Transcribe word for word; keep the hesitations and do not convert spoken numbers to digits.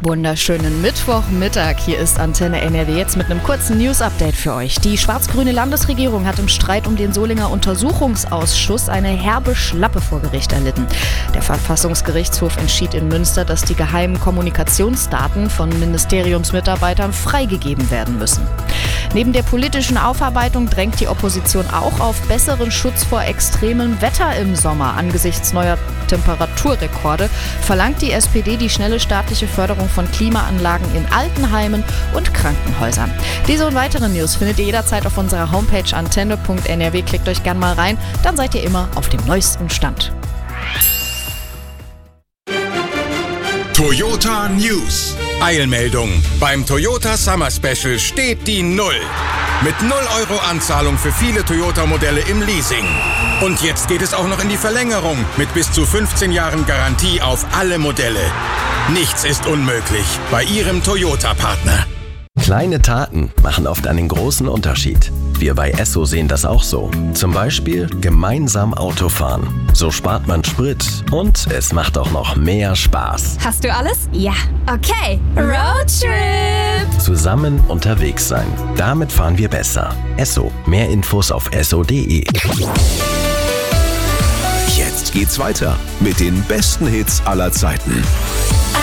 Wunderschönen Mittwochmittag. Hier ist Antenne N R W jetzt mit einem kurzen News-Update für euch. Die schwarz-grüne Landesregierung hat im Streit um den Solinger Untersuchungsausschuss eine herbe Schlappe vor Gericht erlitten. Der Verfassungsgerichtshof entschied in Münster, dass die geheimen Kommunikationsdaten von Ministeriumsmitarbeitern freigegeben werden müssen. Neben der politischen Aufarbeitung drängt die Opposition auch auf besseren Schutz vor extremem Wetter im Sommer. Angesichts neuer Temperaturrekorde verlangt die S P D die schnelle staatliche Förderung von Klimaanlagen in Altenheimen und Krankenhäusern. Diese und weitere News findet ihr jederzeit auf unserer Homepage antenne punkt n r w. Klickt euch gern mal rein, dann seid ihr immer auf dem neuesten Stand. Toyota News. Eilmeldung. Beim Toyota Summer Special steht die Null. Mit null Euro Anzahlung für viele Toyota-Modelle im Leasing. Und jetzt geht es auch noch in die Verlängerung mit bis zu fünfzehn Jahren Garantie auf alle Modelle. Nichts ist unmöglich bei Ihrem Toyota-Partner. Kleine Taten machen oft einen großen Unterschied. Wir bei Esso sehen das auch so. Zum Beispiel gemeinsam Auto fahren. So spart man Sprit und es macht auch noch mehr Spaß. Hast du alles? Ja. Okay. Roadtrip! Zusammen unterwegs sein. Damit fahren wir besser. Esso. Mehr Infos auf esso punkt de. Jetzt geht's weiter mit den besten Hits aller Zeiten.